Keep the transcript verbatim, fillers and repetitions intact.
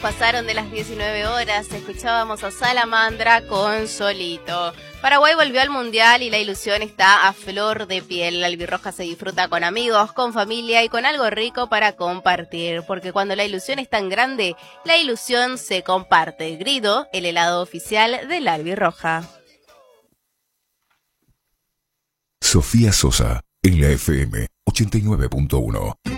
pasaron de las diecinueve horas, escuchábamos a Salamandra con Solito. Paraguay volvió al Mundial y la ilusión está a flor de piel. La albirroja se disfruta con amigos, con familia y con algo rico para compartir, porque cuando la ilusión es tan grande, la ilusión se comparte. Grido, el helado oficial de la albirroja. Sofía Sosa, en la F M ochenta y nueve punto uno.